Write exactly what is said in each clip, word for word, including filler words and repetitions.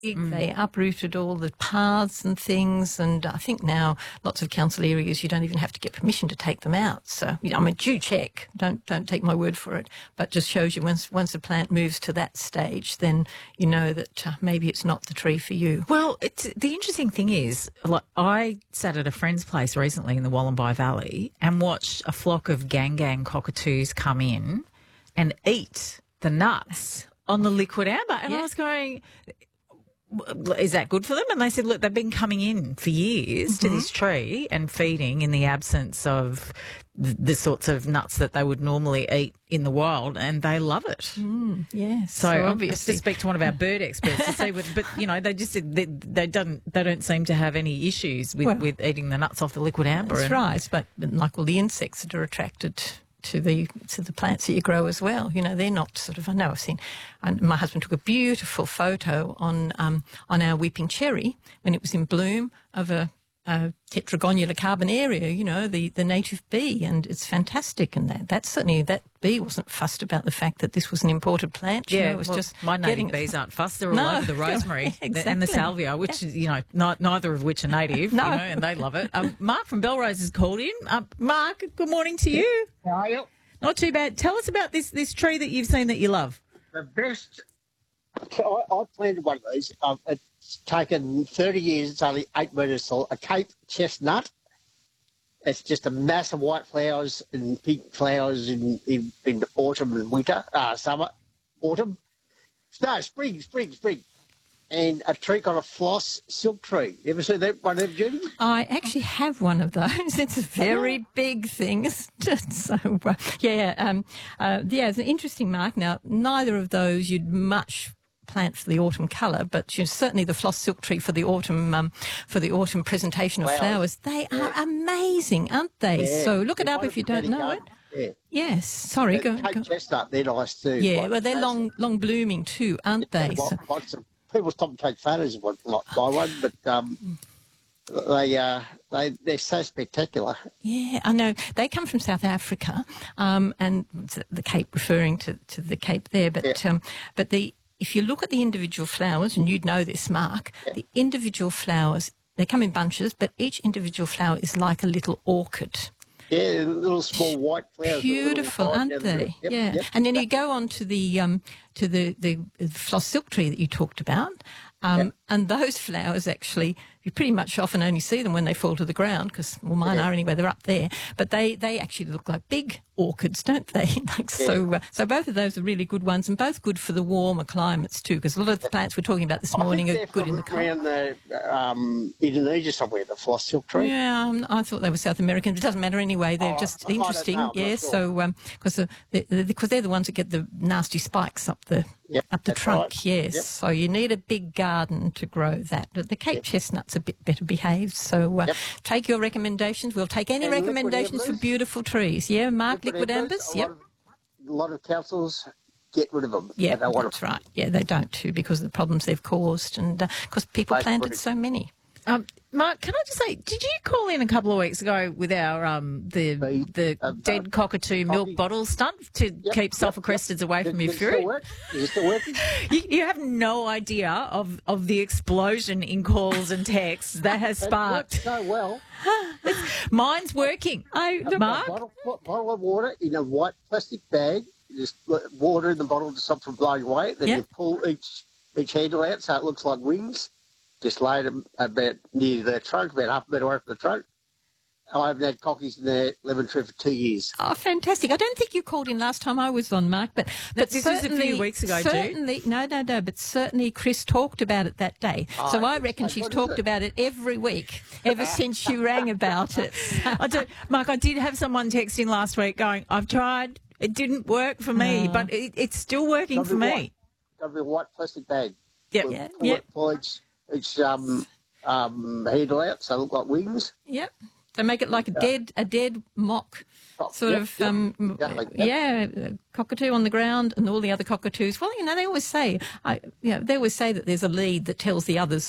Mm. They uprooted all the paths and things, and I think now lots of council areas you don't even have to get permission to take them out. So, you know, I mean, do check. Don't don't take my word for it, but just shows you once once a plant moves to that stage, then you know that uh, maybe it's not the tree for you. Well, it's, the interesting thing is, like, I sat at a friend's place recently in the Wollombi Valley and watched a flock of gang-gang cockatoos come in and eat the nuts on the liquid amber, and yeah. I was going, is that good for them? And they said, look, they've been coming in for years mm-hmm. to this tree and feeding in the absence of the, the sorts of nuts that they would normally eat in the wild, and they love it. Mm, yes. So, so obviously, to speak to one of our bird experts to see, what, but you know, they just said they, they don't they don't seem to have any issues with, well, with eating the nuts off the liquid amber. That's and, right, but like all the insects that are attracted to the to the plants that you grow as well. You know, they're not sort of, I know I've seen, and my husband took a beautiful photo on um, on our weeping cherry when it was in bloom of a, a Tetragonula carbonaria, you know, the, the native bee, and it's fantastic. And that that's certainly, that bee wasn't fussed about the fact that this was an imported plant. You yeah, know, it was well, just my native bees aren't fussed. They're all no, over the rosemary exactly. and the salvia, which is, you know, not, neither of which are native, no. you know, and they love it. Um, Mark from Belrose has called in. Um, Mark, good morning to you. How are you? Not too bad. Tell us about this this tree that you've seen that you love. The best. I, I planted one of these. Um, it's taken thirty years. It's only eight metres tall. A Cape chestnut. It's just a mass of white flowers and pink flowers in, in, in autumn and winter, uh, summer, autumn. No, spring, spring, spring. And a tree called a floss silk tree. You ever seen that one, have Judy? I actually have one of those. It's a very big thing. It's just so, uh, yeah, um, uh, yeah, it's an interesting, Mark. Now, neither of those you'd much plant for the autumn colour, but you know, certainly the floss silk tree for the autumn, um, for the autumn presentation of flowers. flowers. They yeah. are amazing, aren't they? Yeah. So look it up if you don't know it. Yeah. Yes, sorry. Go, Cape go. Chestnut, they're nice too. Yeah, well, they're long, long blooming too, aren't yeah, they? So, lots of people stop and take photos of one, not buy one, but um, they uh, they they're so spectacular. Yeah, I know. They come from South Africa, um, and the Cape, referring to, to the Cape there, but yeah. um, but the if you look at the individual flowers, and you'd know this, Mark, yeah. the individual flowers, they come in bunches, but each individual flower is like a little orchid. Yeah, little small white flowers. Beautiful, aren't they? Yep, yeah. Yep. And then you go on to the um, to the, the, the floss silk tree that you talked about, um, yep. and those flowers actually, you pretty much often only see them when they fall to the ground, because, well, mine yeah. are anyway, they're up there, but they, they actually look like big orchids, don't they? like yeah. So uh, so both of those are really good ones, and both good for the warmer climates too, because a lot of the plants we're talking about this morning are good in the cold. Around the, um, Indonesia somewhere, the floss silk tree. Yeah, um, I thought they were South American. It doesn't matter anyway. They're oh, just I, interesting. I yeah, sure. so because um, the, the, the, they're the ones that get the nasty spikes up the yep, up the trunk. Right. Yes, yep. So you need a big garden to grow that. The Cape yep. chestnut's a bit better behaved. So uh, yep. take your recommendations. We'll take any and recommendations for beautiful trees. Yeah, Mark, liquid, liquid embers. embers. Yep. A lot, of, a lot of councils get rid of them. Yeah, that's want right. Yeah, they don't too, because of the problems they've caused, and because uh, people they planted so many. Um, Mark, can I just say, did you call in a couple of weeks ago with our um, the the uh, dead uh, cockatoo milk coffee. bottle stunt to yep, keep sulphur yep, cresteds yep. away from your fruit? Is it still working? you, you have no idea of, of the explosion in calls and texts that has sparked. It works so well. Mine's working. I, Mark? A bottle, bottle of water in a white plastic bag. Just water in the bottle to stop from blowing away. Then yep. you pull each each handle out so it looks like wings. Just laid them about near the trunk, about half a metre away from the trunk. I haven't had cockies in the lemon tree for two years. Oh, fantastic. I don't think you called in last time I was on, Mark, but, but this was a few weeks ago, certainly, too. No, no, no, but certainly Chris talked about it that day. Oh, so I reckon she's talked it? about it every week ever since you rang about it. I do, Mark, I did have someone text in last week going, I've tried, it didn't work for me, oh. but it, it's still working Got for me. White. Got to be a white plastic bag. Yep. Pull, Yeah, pull, yep. pull each, each um, um, handle out so it look like wings. Yep. So make it like a dead, a dead mock sort yep, of, yep, um, exactly, yep. yeah, cockatoo on the ground, and all the other cockatoos. Well, you know, they always say, I, you know, they always say that there's a lead that tells the others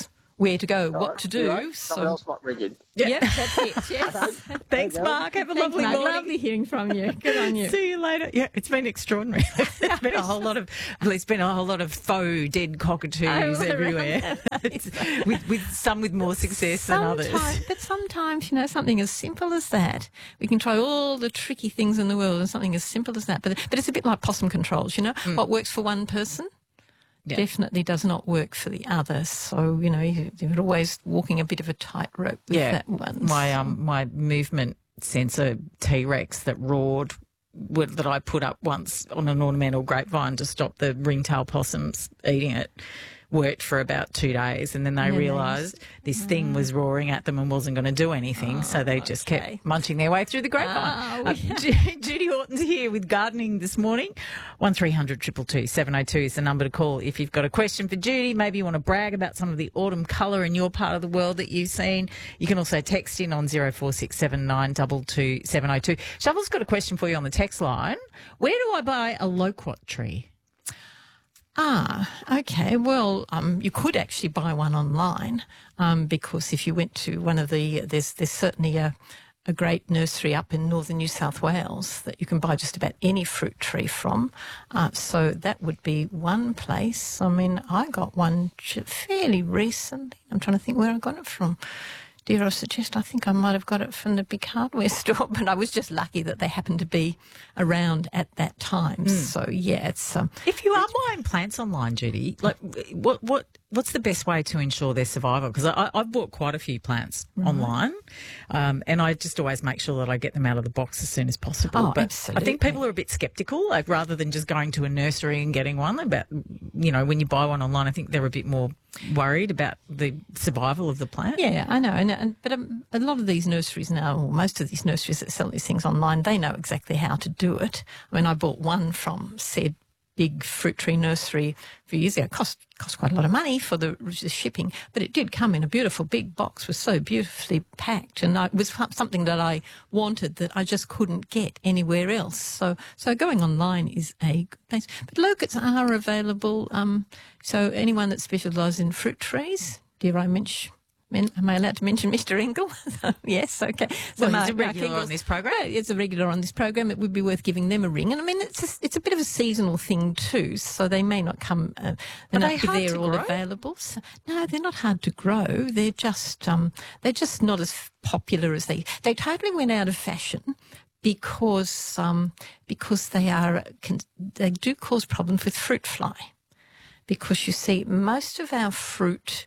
where to go, what to do. Right, so someone else might ring in. Yep, that's it. Yes. Thanks, Mark. Have a Thanks, lovely Mark. morning. Lovely hearing from you. Good on you. See you later. Yeah, it's been extraordinary. There's been a whole lot of there's been a whole lot of faux dead cockatoos Oh, everywhere. It's- with, with some with more success than others. Sometimes, but sometimes, you know, something as simple as that. We can try all the tricky things in the world, and something as simple as that. But but it's a bit like possum controls. You know, what works for one person Yeah. definitely does not work for the other. So you know, you, you're always walking a bit of a tightrope with Yeah, that one. my um my movement sensor T-Rex that roared would, that I put up once on an ornamental grapevine to stop the ringtail possums eating it worked for about two days, and then they Yeah, realised this thing was roaring at them and wasn't going to do anything, so they just okay. kept munching their way through the grapevine. Oh, Uh, Ju- Judy Horton's here with gardening this morning. one three hundred two two two seven oh two is the number to call if you've got a question for Judy. Maybe you want to brag about some of the autumn colour in your part of the world that you've seen. You can also text in on zero four six seven nine two two seven oh two. Shovel's got a question for you on the text line. Where do I buy a loquat tree? Ah, okay. Well, um, you could actually buy one online um, because if you went to one of the, there's there's certainly a, a great nursery up in northern New South Wales that you can buy just about any fruit tree from. Uh, so that would be one place. I mean, I got one fairly recently. I'm trying to think where I got it from. Dare I suggest, I think I might have got it from the big hardware store, but I was just lucky that they happened to be around at that time. So, yeah, it's... Um, If you are buying plants online, Judy, like what what what's the best way to ensure their survival? Because I, I've bought quite a few plants online, um, and I just always make sure that I get them out of the box as soon as possible. Oh, but absolutely. I think people are a bit sceptical, like rather than just going to a nursery and getting one. About you know, when you buy one online, I think they're a bit more worried about the survival of the plant. Yeah, I know. And, and but um, a lot of these nurseries now, or most of these nurseries that sell these things online, they know exactly how to do it. I mean, I bought one from said big fruit tree nursery a few years ago. It cost cost quite a lot of money for the, the shipping, but it did come in a beautiful big box, was so beautifully packed, and I, it was something that I wanted that I just couldn't get anywhere else. So, so going online is a good place. But locusts are available. Um, so anyone that specialises in fruit trees, dare I mention? Am I allowed to mention Mister Engel? Yes, okay. Well, he's Mark- a regular Mark on this program. Yeah, it's a regular on this program. It would be worth giving them a ring. And I mean, it's a, it's a bit of a seasonal thing too, so they may not come. Uh, they're Are not they hard there to all grow? available. So, no, they're not hard to grow. They're just um, they're just not as popular as they. They totally went out of fashion because um, because they are can, they do cause problems with fruit fly. Because you see, most of our fruit.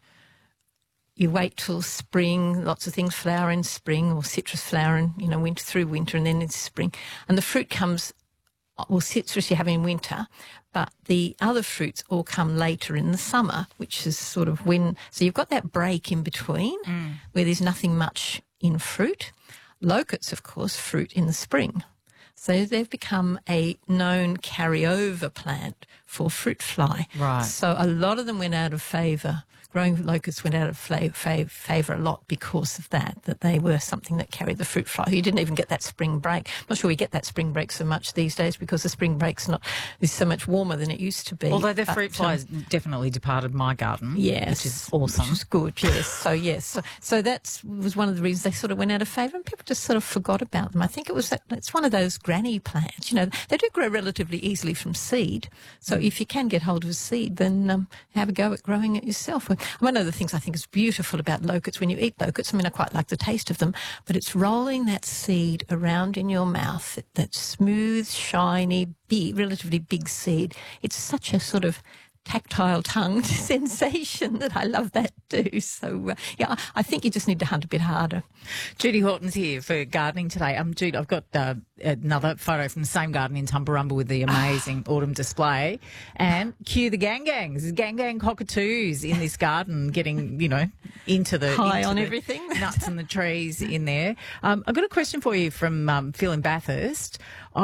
You wait till spring, lots of things flower in spring, or citrus flower in, you know, winter through winter, and then it's spring. And the fruit comes, well, citrus you have in winter, but the other fruits all come later in the summer, which is sort of when, so you've got that break in between mm. where there's nothing much in fruit. Locusts, of course, fruit in the spring. So they've become a known carryover plant for fruit fly. Right. So a lot of them went out of favour. Growing locusts went out of favour a lot because of that, that they were something that carried the fruit fly. You didn't even get that spring break. I'm not sure we get that spring break so much these days because the spring break's not is so much warmer than it used to be. Although the But, fruit fly um, has definitely departed my garden, Yes, which is awesome. Which is good, yes. So, yes. So, so that was one of the reasons they sort of went out of favour and people just sort of forgot about them. I think it was that it's one of those granny plants. You know, they do grow relatively easily from seed. So if you can get hold of a seed, then um, have a go at growing it yourself. One of the things I think is beautiful about locusts, when you eat locusts, I mean, I quite like the taste of them, but it's rolling that seed around in your mouth, that, that smooth, shiny, big, relatively big seed. It's such a sort of tactile tongued sensation that I love that too. So, uh, yeah, I think you just need to hunt a bit harder. Judy Horton's here for gardening today. Um, Judy, I've got uh, another photo from the same garden in Tumbarumba with the amazing autumn display. And cue the gang gangs, There's gang gang cockatoos in this garden getting, you know, into the... High into on the everything. Nuts and the trees in there. Um, I've got a question for you from um, Phil in Bathurst.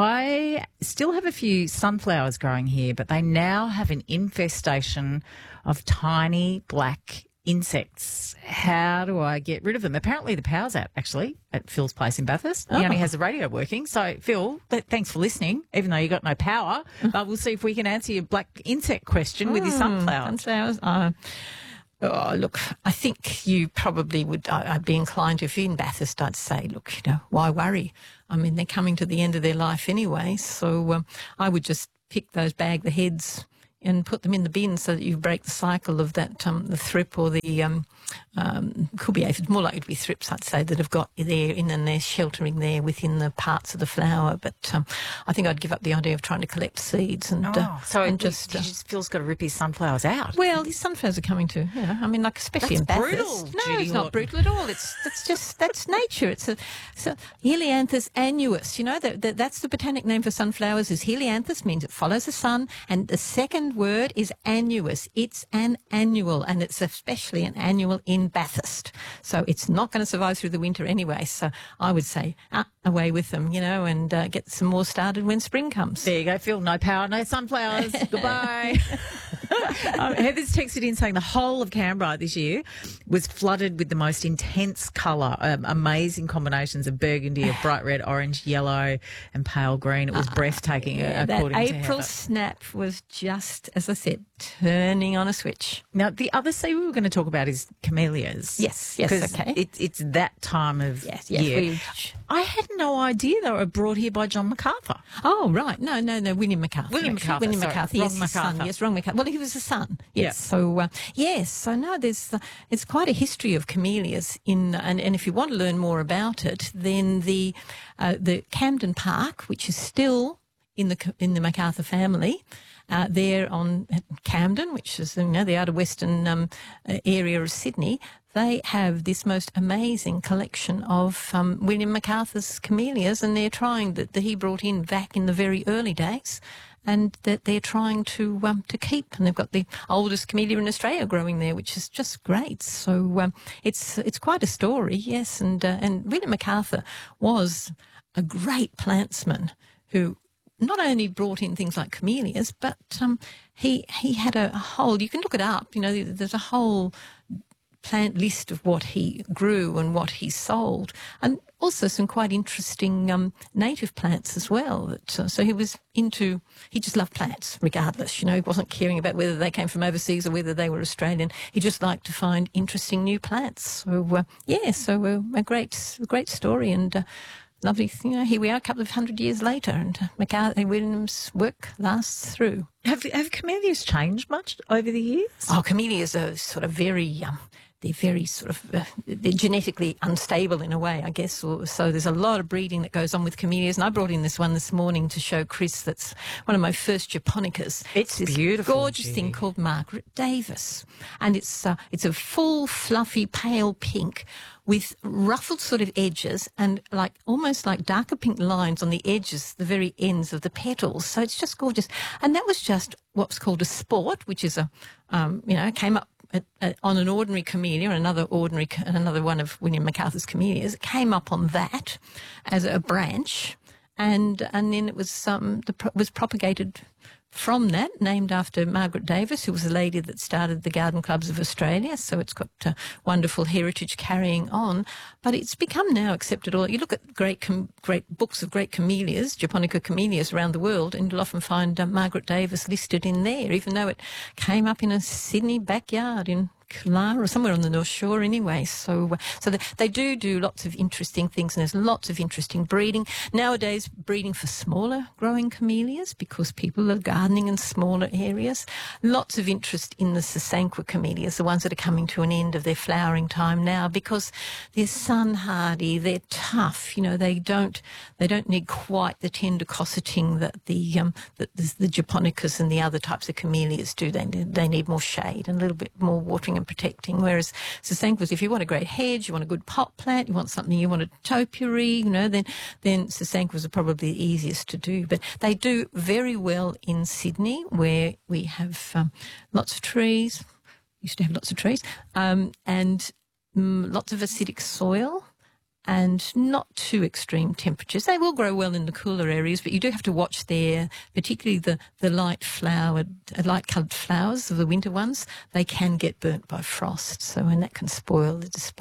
I still have a few sunflowers growing here, but they now have an infestation of tiny black insects. How do I get rid of them? Apparently the power's out, actually, at Phil's place in Bathurst. He Oh. only has the radio working. So, Phil, th- thanks for listening, even though you got no power. But we'll see if we can answer your black insect question with your sunflowers. Sunflowers. Uh, Oh, look, I think you probably would, I, I'd be inclined to, if you're in Bathurst, I'd say, look, you know, why worry? I mean, they're coming to the end of their life anyway, so um, I would just pick those, bag the heads and put them in the bin so that you break the cycle of that, um, the thrip or the, um, um, could be aphids, more likely to be thrips, I'd say, that have got there in and they're sheltering there within the parts of the flower. But um, I think I'd give up the idea of trying to collect seeds and, Oh, uh, so and it, just... just, Uh, just Phil's got to rip his sunflowers out. well, these sunflowers are coming to, you know, I mean, like, especially That's in Bathurst. brutal, No, Judy it's not Horton. brutal at all. It's that's just, that's nature. It's a, so Helianthus annuus, you know, that, that, that's the botanic name for sunflowers is Helianthus, means it follows the sun, and the second word is annuus. It's an annual, and it's especially an annual in Bathurst. So it's not going to survive through the winter anyway. So I would say, ah, away with them, you know, and uh, get some more started when spring comes. There you go, Phil. No power, no sunflowers. Goodbye. um, Heather's texted in saying the whole of Canberra this year was flooded with the most intense colour, um, amazing combinations of burgundy, of bright red, orange, yellow and pale green. It was breathtaking, Yeah, that according to April Heather. snap was just, as I said, turning on a switch. Now, the other sea we were going to talk about is camellias. Yes, yes, 'Cause okay. It, it's that time of Yes, yes. year. we- I had no idea they were brought here by John MacArthur. Oh, right. No, no, no. William MacArthur. William actually. MacArthur, William sorry. MacArthur. Wrong Yes, his son. MacArthur. Yes, wrong MacArthur. Well, he was a son. Yes. Yeah. So, uh, yes. So, no, there's, uh, it's quite a history of camellias in, and, and if you want to learn more about it, then the, uh, the Camden Park, which is still in the, in the MacArthur family, Uh, there on Camden, which is, you know, the outer western um, uh, area of Sydney, they have this most amazing collection of um, William MacArthur's camellias, and they're trying that, that he brought in back in the very early days, and that they're trying to um, to keep. And they've got the oldest camellia in Australia growing there, which is just great. So um, it's it's quite a story, yes. And uh, and William MacArthur was a great plantsman who not only brought in things like camellias, but um, he he had a, a whole, you can look it up, you know, there's a whole plant list of what he grew and what he sold, and also some quite interesting um, native plants as well. That, uh, so he was into, he just loved plants regardless, you know, he wasn't caring about whether they came from overseas or whether they were Australian. He just liked to find interesting new plants. So, uh, yeah, so uh, a great, a great story, and uh, lovely, you know, here we are a couple of hundred years later, and uh, MacArthur Williams' work lasts through. Have, have camellias changed much over the years? Oh, camellias are sort of very, um, they're very sort of, uh, they're genetically unstable in a way, I guess. Or, so there's a lot of breeding that goes on with camellias. And I brought in this one this morning to show Chris. That's one of my first japonicas. It's this beautiful, gorgeous Judy. thing called Margaret Davis. And it's, uh, it's a full, fluffy, pale pink with ruffled sort of edges and like almost like darker pink lines on the edges, the very ends of the petals. So it's just gorgeous. And that was just what's called a sport, which is a, um, you know, came up at, at, on an ordinary camellia, another ordinary, another one of William MacArthur's camellias. It came up on that as a branch, and and then it was um, the, was propagated from that, named after Margaret Davis, who was the lady that started the Garden Clubs of Australia. So it's got uh, wonderful heritage carrying on. But it's become now accepted all. You look at great com- great books of great camellias, Japonica camellias around the world, and you'll often find uh, Margaret Davis listed in there, even though it came up in a Sydney backyard in Killara or somewhere on the North Shore anyway. So uh, so the, they do do lots of interesting things, and there's lots of interesting breeding. Nowadays, breeding for smaller growing camellias because people are gardening in smaller areas. Lots of interest in the Sasanqua camellias, the ones that are coming to an end of their flowering time now, because they're sun hardy, they're tough, you know, they don't they don't need quite the tender cosseting that the um that the, the Japonicas and the other types of camellias do. They they need more shade and a little bit more watering and protecting, whereas Sasanquas, if you want a great hedge, you want a good pot plant, you want something, you want a topiary, you know, then then Sasanquas are probably the easiest to do. But they do very well in Sydney, where we have um, lots of trees, used to have lots of trees, um, and mm, lots of acidic soil, and not too extreme temperatures. They will grow well in the cooler areas, but you do have to watch their, particularly the, the light flowered, uh, light coloured flowers of the winter ones. They can get burnt by frost, so and that can spoil the display.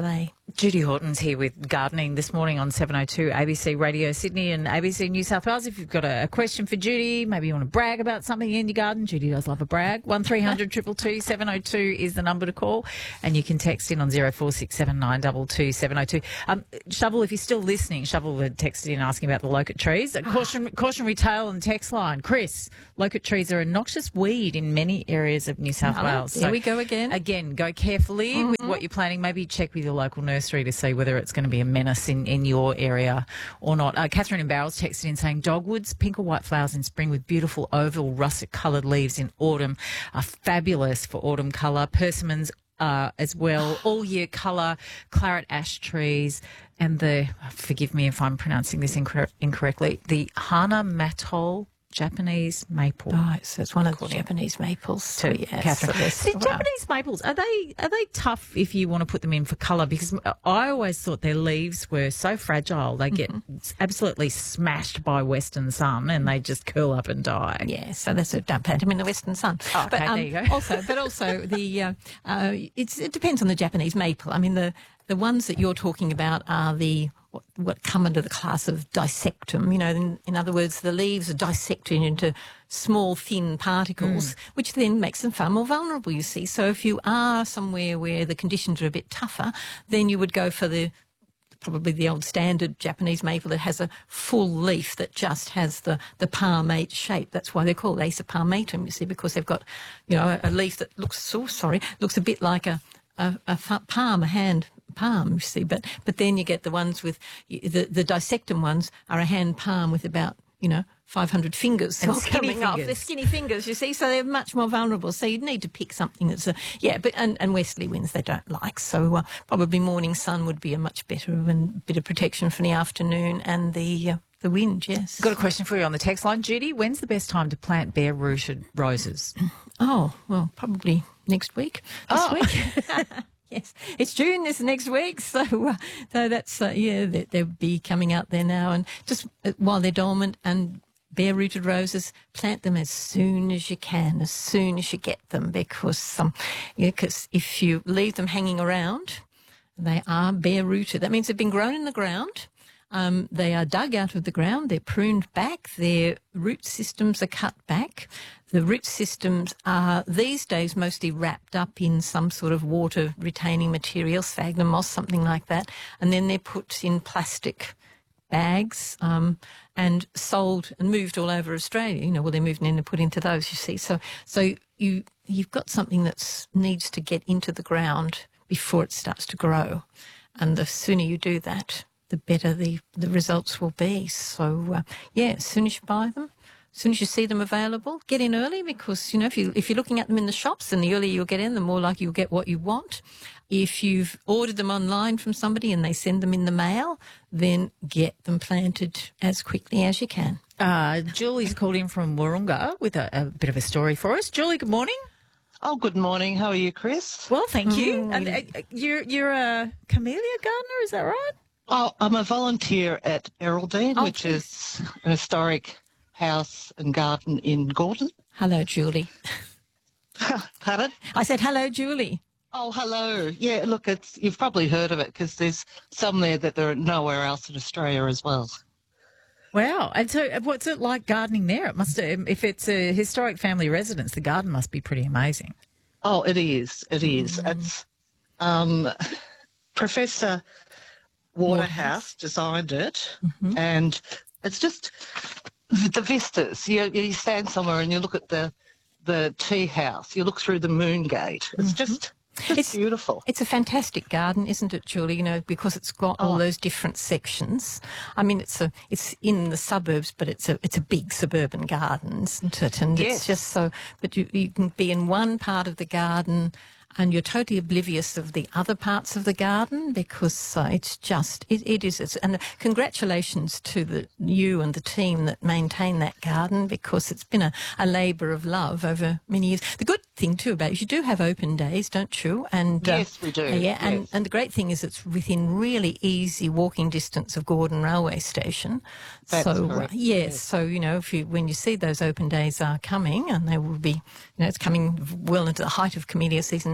Judy Horton's here with gardening this morning on seven oh two A B C Radio Sydney and A B C New South Wales. If you've got a, a question for Judy, maybe you want to brag about something in your garden. Judy does love a brag. one three hundred two two two seven oh two is the number to call, and you can text in on zero four six seven nine two two seven oh two. Um, Shovel, if you're still listening, Shovel had texted in asking about the locust trees. A caution, cautionary tale on the text line. Chris, locust trees are a noxious weed in many areas of New South Oh, Wales. there we go again. Again, go carefully Mm-hmm. with what you're planting. Maybe check with your local nursery to see whether it's going to be a menace in, in your area or not. Uh, Catherine in Barrels texted in saying dogwoods, pink or white flowers in spring with beautiful oval russet coloured leaves in autumn are fabulous for autumn colour. Persimmons uh, as well, all year colour, claret ash trees, and the, forgive me if I'm pronouncing this incor- incorrectly, the Hana Matol Japanese maple. Right, so it's one of the Japanese maples. So, To yes, Catherine. so there's- See, wow. Japanese maples, are they are they tough if you want to put them in for colour? Because I always thought their leaves were so fragile. They get Mm-hmm. absolutely smashed by western sun and they just curl up and die. Yeah, so that's a don't plant them in the western sun. Oh, okay, but, um, there you go. also, but also the uh, uh, it's it depends on the Japanese maple. I mean, the the ones that you're talking about are the what, what come under the class of dissectum. You know, in, in other words, the leaves are dissected into small, thin particles, which then makes them far more vulnerable. You see, so if you are somewhere where the conditions are a bit tougher, then you would go for the probably the old standard Japanese maple that has a full leaf that just has the, the palmate shape. That's why they're called Acer palmatum, you see, because they've got, you know, a, a leaf that looks, so sorry, looks a bit like a, a, a fa- palm, a hand palm, you see. But but then you get the ones with, the, the dissectum ones are a hand palm with about, you know, five hundred fingers And all skinny coming off. fingers. They're skinny fingers, you see, so they're much more vulnerable. So you'd need to pick something that's a, yeah, but and, and westerly winds they don't like. So uh, probably morning sun would be a much better and bit of protection for the afternoon and the uh, the wind, yes. Got a question for you on the text line, Judy. When's the best time to plant bare-rooted roses? Oh, well, probably next week. This Oh. week. Yes, it's June this next week, so uh, so that's uh, yeah, they, they'll be coming out there now, and just uh, while they're dormant and bare-rooted roses, plant them as soon as you can, as soon as you get them, because um, yeah, 'cause if you leave them hanging around, they are bare-rooted. That means they've been grown in the ground. Um, they are dug out of the ground, they're pruned back, their root systems are cut back. The root systems are these days mostly wrapped up in some sort of water retaining material, sphagnum moss, something like that, and then they're put in plastic bags um, and sold and moved all over Australia. You know, well, they're moved in and put into those, you see. So so you, you've got something that needs to get into the ground before it starts to grow. And the sooner you do that, the better the, the results will be. So, uh, yeah, as soon as you buy them, as soon as you see them available, get in early because, you know, if, you, if you're looking at them in the shops, then the earlier you'll get in, the more likely you'll get what you want. If you've ordered them online from somebody and they send them in the mail, then get them planted as quickly as you can. Uh, Julie's called in from Wahroonga with a, a bit of a story for us. Julie, good morning. Oh, good morning. How are you, Chris? Well, thank you. Mm. And, uh, you're, you're a camellia gardener, is that right? Oh, I'm a volunteer at Erraldine, Oh, which please. is an historic house and garden in Gordon. Hello, Julie. Pardon? I said, hello, Julie. Oh, hello. Yeah, look, it's you've probably heard of it because there's some there that there are nowhere else in Australia as well. Wow. And so uh, what's it like gardening there? It must, um, if it's a historic family residence, the garden must be pretty amazing. Oh, it is. It is. It's um, Professor Waterhouse designed it, and it's just the vistas. You, you stand somewhere and you look at the the tea house. You look through the moon gate. It's just, just It's- beautiful. It's a fantastic garden, isn't it, Julie? You know, because it's got all Oh. those different sections. I mean, it's a it's in the suburbs, but it's a it's a big suburban garden, isn't it? And Yes. it's just so. But you you can be in one part of the garden, and you're totally oblivious of the other parts of the garden because uh, it's just it, it is. It's, and congratulations to the you and the team that maintain that garden because it's been a, a labour of love over many years. The good thing too about it is you do have open days, don't you? And uh, Yes, we do, Yeah, and yes. and the great thing is it's within really easy walking distance of Gordon Railway Station. That's so uh, correct, yes, yes. so you know if you when you see those open days are coming, and they will be, you know, it's coming well into the height of camellia season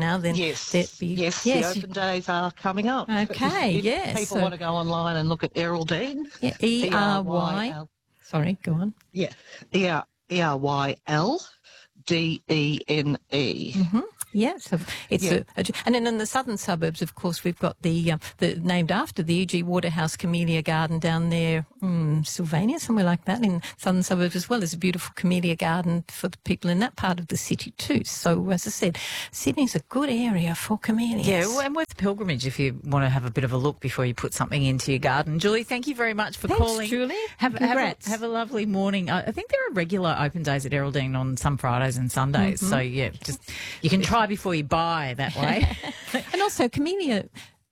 now, then Yes, there'd be yes, yes, the open days are coming up. Okay, If yes. people So- want to go online and look at Eraldine. yeah, E R Y. E R Y L Sorry, go on. Yeah, E R E R Y L D E N E. Mm-hmm. Yeah, so it's Yeah. A, a, and then in the southern suburbs, of course, we've got the um, the named after the E G Waterhouse Camellia Garden down there, mm, Sylvania, somewhere like that, in southern suburbs as well. There's a beautiful camellia garden for the people in that part of the city too. So, as I said, Sydney's a good area for camellias. Yeah, well, and worth pilgrimage if you want to have a bit of a look before you put something into your garden. Julie, thank you very much for Thanks, calling. Julie. Have, have, a, Congrats. have a lovely morning. I I think there are regular open days at Eraldine on some Fridays and Sundays. Mm-hmm. So, yeah, just you can try before you buy that way. And also camellia,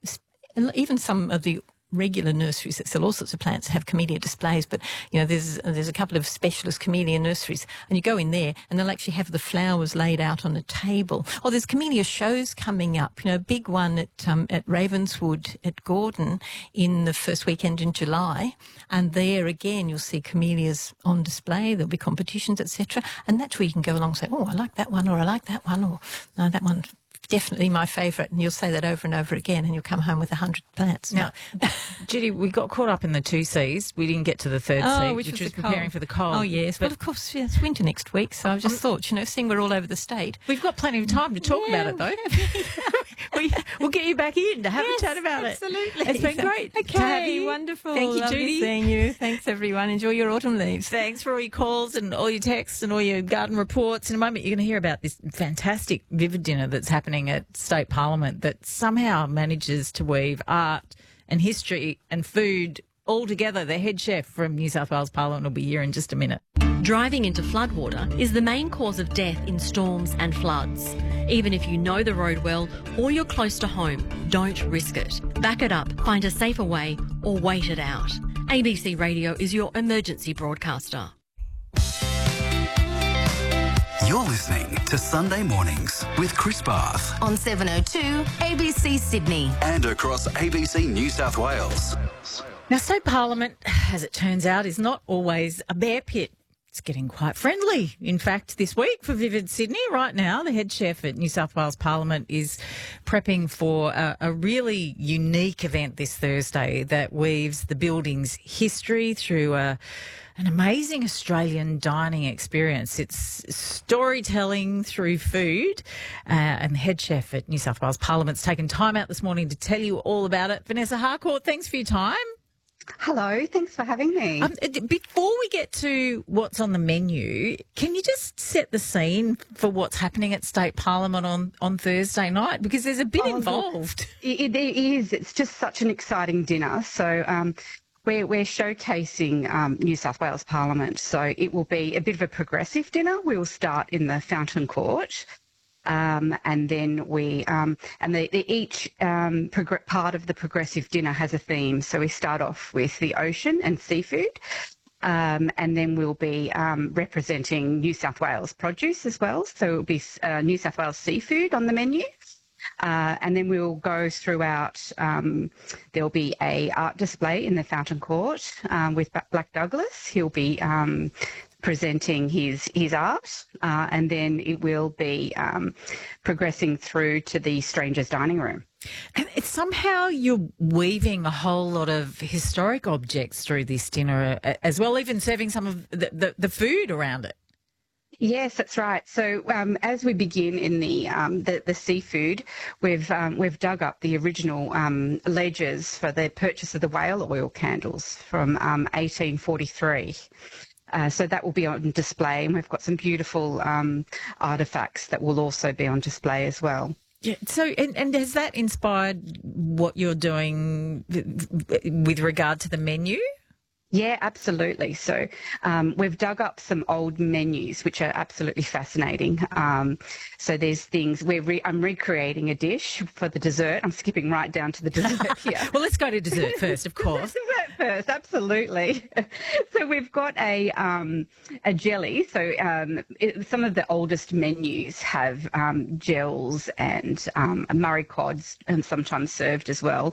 even some of the regular nurseries that sell all sorts of plants have camellia displays, but you know there's there's a couple of specialist camellia nurseries, and you go in there and they'll actually have the flowers laid out on a table. Or there's camellia shows coming up, you know, a big one at um, at Ravenswood at Gordon in the first weekend in July, and there again you'll see camellias on display. There'll be competitions, et cetera, and that's where you can go along and say, oh, I like that one, or I like that one, or no, that one. Definitely my favourite, and you'll say that over and over again, and you'll come home with a hundred plants. Now, Judy, we got caught up in the two C's. We didn't get to the third Oh, C, which which, was was the preparing cold. for the cold. Oh, yes. But But of course, yeah, it's winter next week, so I just thought, you know, seeing we're all over the state. we've got plenty of time to talk Yeah, about it, though. we, we'll get you back in to have Yes, a chat about absolutely. it. It's been great Okay, to have you. wonderful. Thank you, Lovely Judy. seeing you. Thanks, everyone. Enjoy your autumn leaves. Thanks for all your calls and all your texts and all your garden reports. In a moment, you're going to hear about this fantastic Vivid dinner that's happening at State Parliament that somehow manages to weave art and history and food all together. The head chef from New South Wales Parliament will be here in just a minute. Driving into floodwater is the main cause of death in storms and floods. Even if you know the road well or you're close to home, don't risk it. Back it up, find a safer way, or wait it out. A B C Radio is your emergency broadcaster. You're listening to Sunday Mornings with Chris Bath On seven oh two A B C Sydney. and across A B C New South Wales. Now, State Parliament, as it turns out, is not always a bear pit. It's getting quite friendly. In fact, this week for Vivid Sydney, right now, the head chef at New South Wales Parliament is prepping for a, a really unique event this Thursday that weaves the building's history through a, an amazing Australian dining experience. It's storytelling through food, uh, and the head chef at New South Wales Parliament's taken time out this morning to tell you all about it. Vanessa Harcourt, thanks for your time. Hello, thanks for having me. Um, uh, before we get to what's on the menu, can you just set the scene for what's happening at State Parliament on, on Thursday night? Because there's a bit Oh, involved. It, it is. It's just such an exciting dinner. So um, we're, we're showcasing um, New South Wales Parliament. So it will be a bit of a progressive dinner. We will start in the Fountain Court. Um, and then we, um, and the, the, each um, prog- part of the progressive dinner has a theme. So we start off with the ocean and seafood, um, and then we'll be um, representing New South Wales produce as well. So it'll be uh, New South Wales seafood on the menu. Uh, and then we'll go throughout. Um, there'll be a art display in the Fountain Court um, with Black Douglas. He'll be um, presenting his his art, uh, and then it will be um, progressing through to the Strangers Dining Room. And it's somehow you're weaving a whole lot of historic objects through this dinner uh, as well, even serving some of the, the, the food around it. Yes, that's right. So um, as we begin in the um, the, the seafood, we've um, we've dug up the original um, ledgers for the purchase of the whale oil candles from um, eighteen forty-three. Uh, so that will be on display, and we've got some beautiful um, artefacts that will also be on display as well. Yeah. So, and, and has that inspired what you're doing with regard to the menu? Yeah, absolutely. So um, we've dug up some old menus, which are absolutely fascinating. Um, so there's things we're re- I'm recreating a dish for the dessert. I'm skipping right down to the dessert here. Well, let's go to dessert first, of course. Dessert first, absolutely. So we've got a um, a jelly. So um, it, some of the oldest menus have um, gels and um, Murray cods, and sometimes served as well.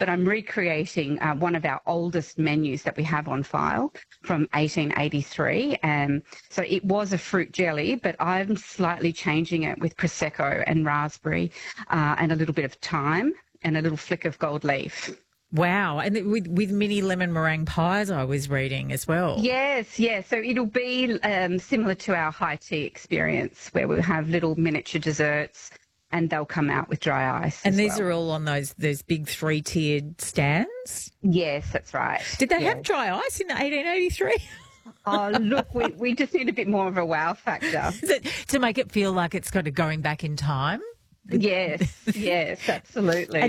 but I'm recreating uh, one of our oldest menus that we have on file from eighteen eighty-three. Um, so it was a fruit jelly, but I'm slightly changing it with Prosecco and raspberry uh, and a little bit of thyme and a little flick of gold leaf. Wow. And with, with mini lemon meringue pies, I was reading as well. Yes, yes. So it'll be um, similar to our high tea experience where we'll have little miniature desserts and they'll come out with dry ice. And as these well. are all on those those big three-tiered stands? Yes, that's right. Did they yes. have dry ice in eighteen eighty-three? Oh, look, we, we just need a bit more of a wow factor. To make it feel like it's kind of going back in time? Yes, yes, absolutely.